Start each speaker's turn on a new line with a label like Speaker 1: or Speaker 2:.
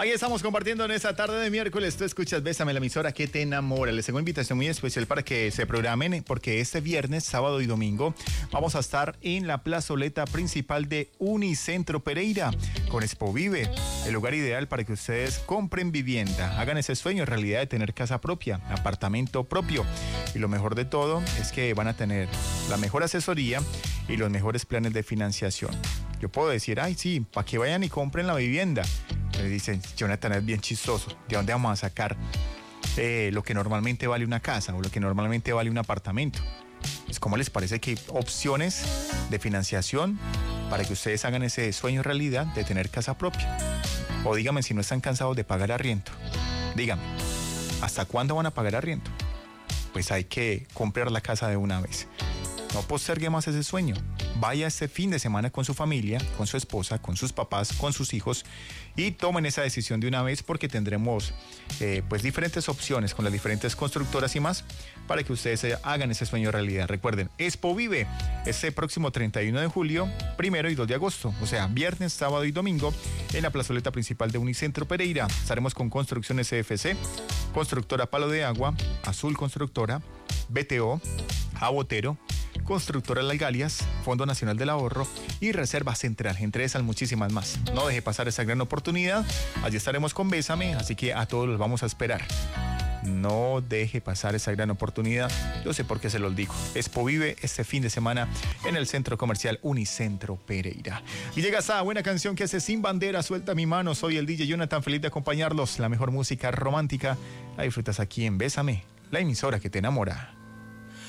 Speaker 1: Ahí estamos compartiendo en esta tarde de miércoles. Tú escuchas Bésame, la emisora que te enamora. Les tengo una invitación muy especial para que se programen, porque este viernes, sábado y domingo vamos a estar en la plazoleta principal de Unicentro Pereira con Expo Vive, el lugar ideal para que ustedes compren vivienda, hagan ese sueño en realidad de tener casa propia, apartamento propio. Y lo mejor de todo es que van a tener la mejor asesoría y los mejores planes de financiación. Yo puedo decir, ay sí, para que vayan y compren la vivienda. Me dicen, Jonathan, es bien chistoso. ¿De dónde vamos a sacar lo que normalmente vale una casa o lo que normalmente vale un apartamento? Pues, ¿cómo les parece que hay opciones de financiación para que ustedes hagan ese sueño realidad de tener casa propia? O díganme si no están cansados de pagar arriendo. Díganme, ¿hasta cuándo van a pagar arriendo? Pues hay que comprar la casa de una vez. No postergue más ese sueño. Vaya este fin de semana con su familia, con su esposa, con sus papás, con sus hijos y tomen esa decisión de una vez, porque tendremos pues diferentes opciones con las diferentes constructoras y más para que ustedes hagan ese sueño realidad. Recuerden, Expo Vive este próximo 31 de julio, 1 y 2 de agosto, o sea, viernes, sábado y domingo en la plazoleta principal de Unicentro Pereira. Estaremos con Construcciones CFC, Constructora Palo de Agua, Azul Constructora, BTO, Abotero, Constructora Las Galias, Fondo Nacional del Ahorro y Reserva Central, entre esas muchísimas más. No deje pasar esa gran oportunidad. Allí estaremos con Bésame, así que a todos los vamos a esperar. No deje pasar esa gran oportunidad. Yo sé por qué se los digo. Expo Vive este fin de semana en el Centro Comercial Unicentro Pereira. Y llega esa buena canción que hace Sin Bandera, Suelta mi mano. Soy el DJ Jonathan, feliz de acompañarlos. La mejor música romántica la disfrutas aquí en Bésame, la emisora que te enamora.